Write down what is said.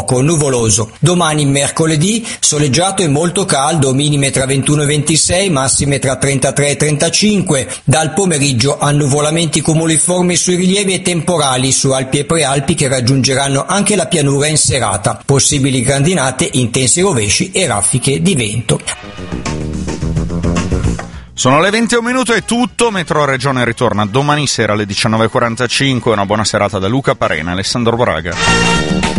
poco nuvoloso. Domani mercoledì soleggiato e molto caldo, minime tra 21 e 26, massime tra 33 e 35. Dal pomeriggio annuvolamenti cumuliformi sui rilievi e temporali su Alpi e Prealpi che raggiungeranno anche la pianura in serata. Possibili grandinate, intensi rovesci e raffiche di vento. Sono le 20:01, è tutto. Metro Regione ritorna domani sera alle 19:45. Una buona serata da Luca Parena e Alessandro Braga.